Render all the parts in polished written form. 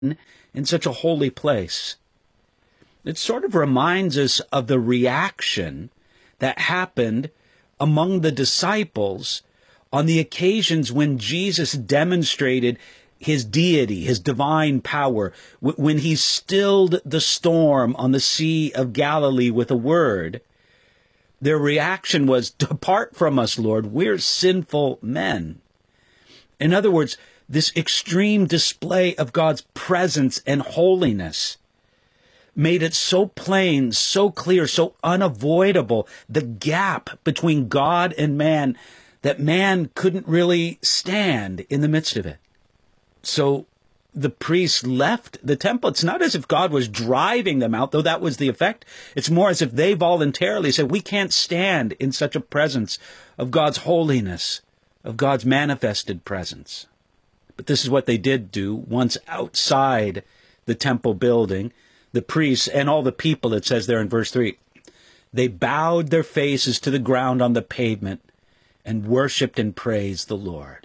in such a holy place. It sort of reminds us of the reaction that happened among the disciples on the occasions when Jesus demonstrated his deity, his divine power, when he stilled the storm on the Sea of Galilee with a word. Their reaction was, "Depart from us, Lord, we're sinful men." In other words, this extreme display of God's presence and holiness made it so plain, so clear, so unavoidable, the gap between God and man, that man couldn't really stand in the midst of it. So the priests left the temple. It's not as if God was driving them out, though that was the effect. It's more as if they voluntarily said, we can't stand in such a presence of God's holiness, of God's manifested presence. But this is what they did do once outside the temple building. The priests and all the people, it says there in verse 3, they bowed their faces to the ground on the pavement and worshipped and praised the Lord.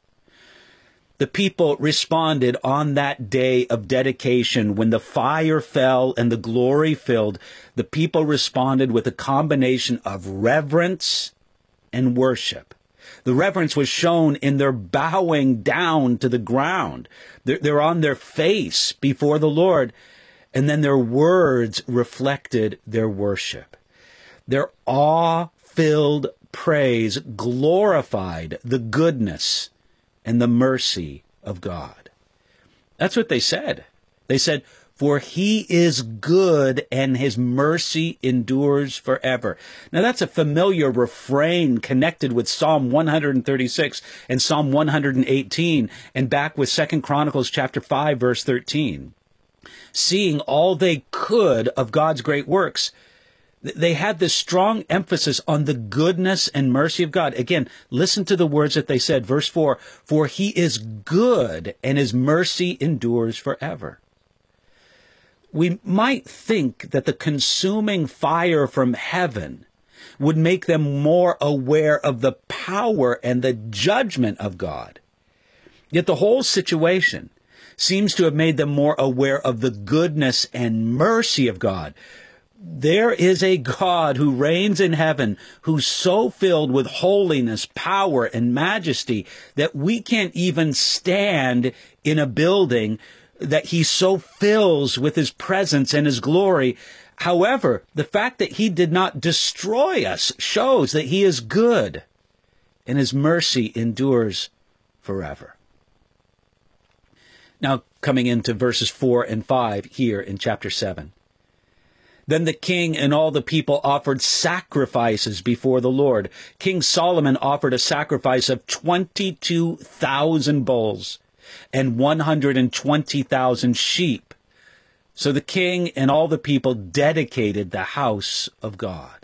The people responded on that day of dedication when the fire fell and the glory filled. The people responded with a combination of reverence and worship. The reverence was shown in their bowing down to the ground. They're on their face before the Lord, and then their words reflected their worship. Their awe-filled praise glorified the goodness and the mercy of God. That's what they said. They said, "For he is good and his mercy endures forever." Now that's a familiar refrain connected with Psalm 136 and Psalm 118 and back with 2 Chronicles chapter 5 verse 13. Seeing all they could of God's great works, they had this strong emphasis on the goodness and mercy of God. Again, listen to the words that they said. Verse 4, "For he is good and his mercy endures forever." We might think that the consuming fire from heaven would make them more aware of the power and the judgment of God. Yet the whole situation seems to have made them more aware of the goodness and mercy of God. There is a God who reigns in heaven, who's so filled with holiness, power, and majesty that we can't even stand in a building that he so fills with his presence and his glory. However, the fact that he did not destroy us shows that he is good and his mercy endures forever. Now, coming into verses 4 and 5 here in chapter 7. Then the king and all the people offered sacrifices before the Lord. King Solomon offered a sacrifice of 22,000 bulls and 120,000 sheep. So the king and all the people dedicated the house of God.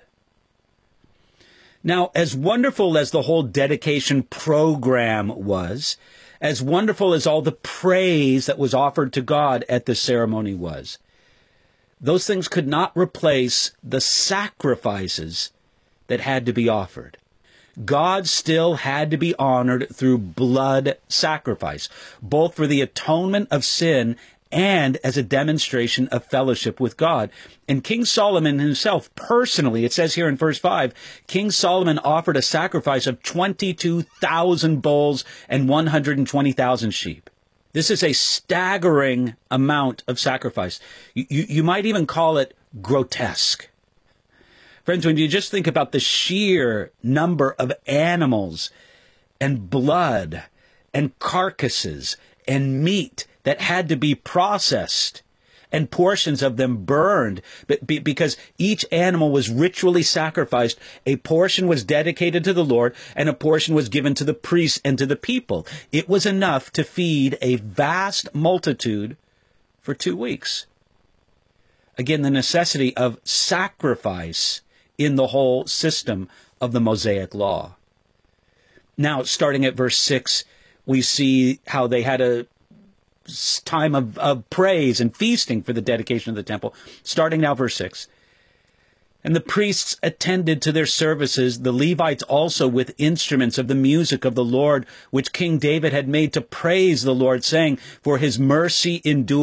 Now, as wonderful as the whole dedication program was, as wonderful as all the praise that was offered to God at this ceremony was, those things could not replace the sacrifices that had to be offered. God still had to be honored through blood sacrifice, both for the atonement of sin and as a demonstration of fellowship with God. And King Solomon himself, personally, it says here in verse 5, King Solomon offered a sacrifice of 22,000 bulls and 120,000 sheep. This is a staggering amount of sacrifice. You might even call it grotesque. Friends, when you just think about the sheer number of animals and blood and carcasses and meat that had to be processed and portions of them burned, because each animal was ritually sacrificed. A portion was dedicated to the Lord, and a portion was given to the priests and to the people. It was enough to feed a vast multitude for 2 weeks. Again, the necessity of sacrifice in the whole system of the Mosaic law. Now, starting at verse 6, we see how they had a time of praise and feasting for the dedication of the temple. Starting now, verse 6. And the priests attended to their services, the Levites also with instruments of the music of the Lord, which King David had made to praise the Lord, saying, for his mercy endures